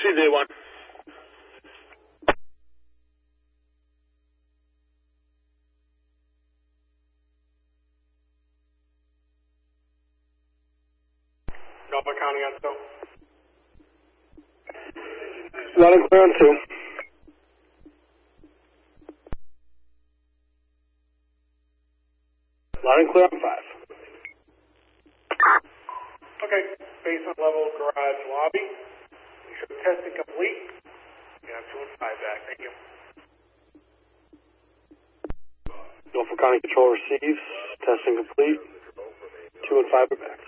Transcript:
Proceed, A1. Norfolk County on 2. Loud and clear on 2. Loud and clear on 5. Okay, basement level garage lobby. You show testing complete. You have 2 and 5 back. Thank you. Norfolk County Control receives. Testing complete. 2 and 5 are back.